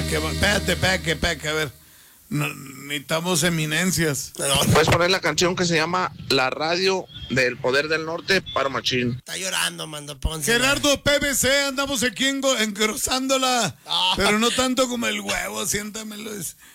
Espérate, a ver. No, necesitamos eminencias. Puedes poner la canción que se llama La Radio del Poder del Norte para Machín. Está llorando, Mando Ponce. Gerardo PBC, andamos aquí engrosándola, pero no tanto como el huevo, siéntamelo.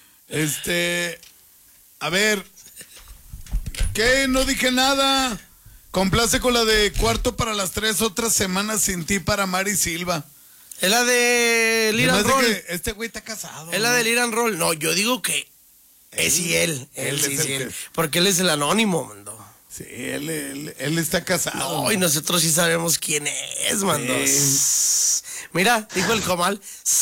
A ver, ¿qué? No dije nada. Complace con la de Cuarto para las 3, Otras Semanas Sin Ti para Mari Silva. Es la de Liran Roll. Este güey está casado. Es la de Liran Roll. No, yo digo que es él. Porque él es el anónimo, Mando. Sí, él está casado. No, y nosotros sí sabemos quién es, Mando. Mira, dijo el comal.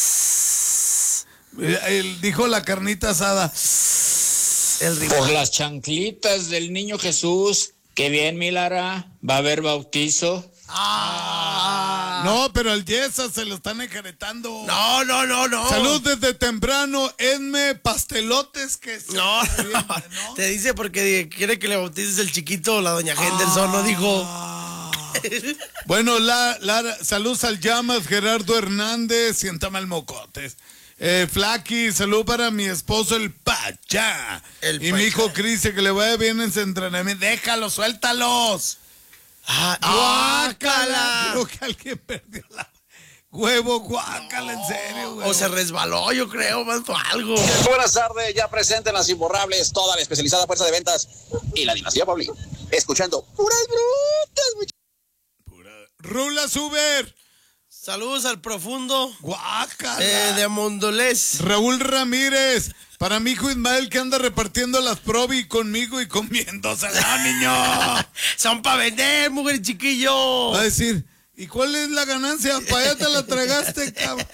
Él dijo la carnita asada. Por las chanclitas del niño Jesús. Qué bien, mi Lara. Va a haber bautizo. No, pero al Yesa se lo están enjaretando. No. Salud desde temprano, Edme Pastelotes que No. Te dice porque quiere que le bautices el chiquito, la doña Henderson, ¿no dijo? Bueno, Lara, saludos al Llamas, Gerardo Hernández, siéntame al mocotes. Flaky, salud para mi esposo el Pachá. Mi hijo Cris, que le vaya bien en su entrenamiento. Déjalos, suéltalos. ¡Guácala! Creo que alguien perdió la huevo, guácala, en serio, güey. O se resbaló, yo creo, más o algo. Buenas tardes, ya presente en Las Imborrables, toda la especializada fuerza de ventas y la dinastía Paulín. Escuchando puras brutas, Rula Suber. Saludos al profundo. Guácala. De Mondolés. Raúl Ramírez. Para mi hijo Ismael que anda repartiendo las probi conmigo y comiéndosela, niño. Son para vender, mujer chiquillo. Va a decir, ¿y cuál es la ganancia? Para allá te la tragaste, cabrón.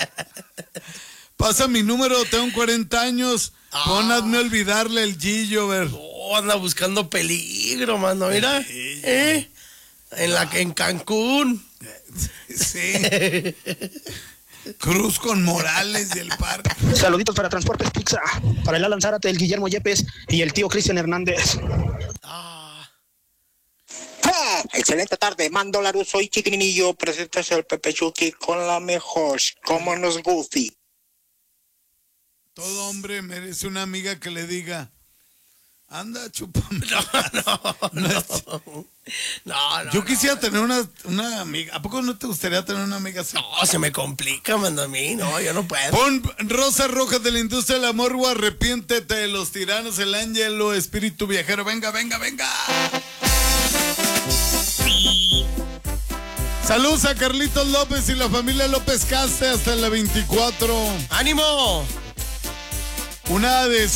Pasa mi número, tengo 40 años. Hazme olvidarle el Gillo, ver. Oh, anda buscando peligro, mano, mira. En Cancún. Sí. Cruz con Morales del Parque. Saluditos para Transportes Pizza, para el Alan Zárate, el Guillermo Yepes y el tío Cristian Hernández. Excelente tarde, Mando Laruso y Chiquininillo. Presentas el Pepe Chucky con la mejor. Cómonos, Goofy. Todo hombre merece una amiga que le diga: anda, chúpame. No. Yo quisiera tener una amiga. ¿A poco no te gustaría tener una amiga así? No, se me complica, mando a mí. No, yo no puedo. Pon Rosas Rojas de la Industria del Amor o Arrepiéntete de los Tiranos, el Ángelo, Espíritu Viajero. Venga. Saludos a Carlitos López y la familia López Caste hasta la 24. ¡Ánimo! Una de